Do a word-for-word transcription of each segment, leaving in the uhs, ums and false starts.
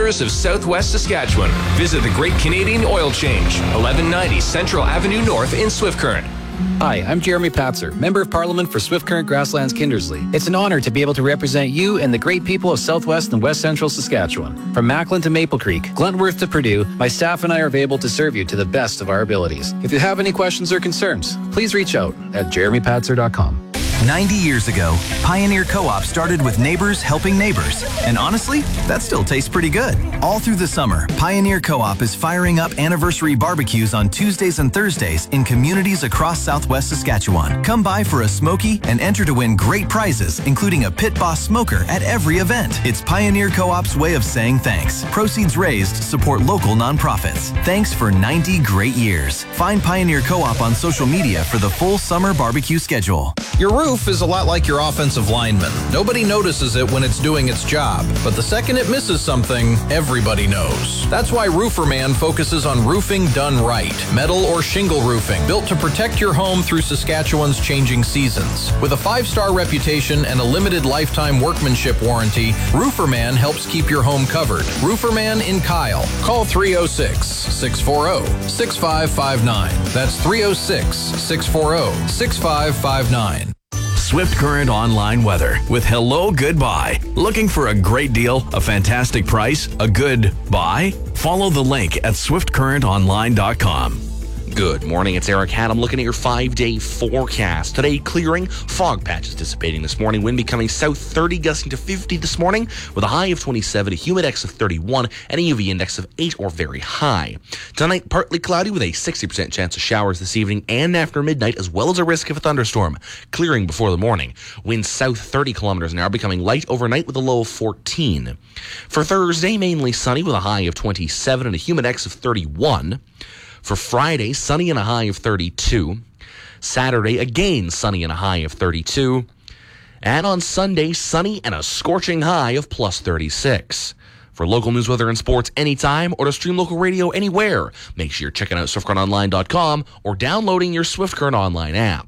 service of Southwest Saskatchewan. Visit the Great Canadian Oil Change, eleven ninety Central Avenue North in Swift Current. Hi, I'm Jeremy Patzer, Member of Parliament for Swift Current Grasslands Kindersley. It's an honor to be able to represent you and the great people of Southwest and West Central Saskatchewan. From Macklin to Maple Creek, Glentworth to Purdue, my staff and I are able to serve you to the best of our abilities. If you have any questions or concerns, please reach out at jeremy patzer dot com. ninety years ago, Pioneer Co-op started with neighbors helping neighbors. And honestly, that still tastes pretty good. All through the summer, Pioneer Co-op is firing up anniversary barbecues on Tuesdays and Thursdays in communities across Southwest Saskatchewan. Come by for a smoky and enter to win great prizes, including a Pit Boss smoker at every event. It's Pioneer Co-op's way of saying thanks. Proceeds raised support local nonprofits. Thanks for ninety great years. Find Pioneer Co-op on social media for the full summer barbecue schedule. Your roof is a lot like your offensive lineman. Nobody notices it when it's doing its job, but the second it misses something, everybody knows. That's why Rooferman focuses on roofing done right. Metal or shingle roofing, built to protect your home through Saskatchewan's changing seasons. With a five-star reputation and a limited lifetime workmanship warranty, Rooferman helps keep your home covered. Rooferman in Kyle. Call three oh six, six four oh, six five five nine. That's three oh six, six four oh, six five five nine. Swift Current Online Weather with Hello Goodbye. Looking for a great deal, a fantastic price, a good buy? Follow the link at swift current online dot com. Good morning, it's Eric Haddam looking at your five-day forecast. Today, clearing, fog patches dissipating this morning, wind becoming south thirty, gusting to fifty this morning, with a high of twenty-seven, a humidex of thirty-one, and a U V index of eight or very high. Tonight, partly cloudy with a sixty percent chance of showers this evening and after midnight, as well as a risk of a thunderstorm. Clearing before the morning. Wind south thirty kilometers an hour, becoming light overnight with a low of fourteen. For Thursday, mainly sunny with a high of twenty-seven and a humidex of thirty-one. For Friday, sunny and a high of thirty-two. Saturday, again sunny and a high of thirty-two. And on Sunday, sunny and a scorching high of plus thirty-six. For local news, weather, and sports anytime, or to stream local radio anywhere, make sure you're checking out swift current online dot com or downloading your Swift Current Online app.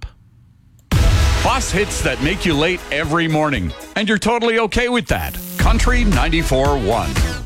Bus hits that make you late every morning, and you're totally okay with that. Country ninety-four point one.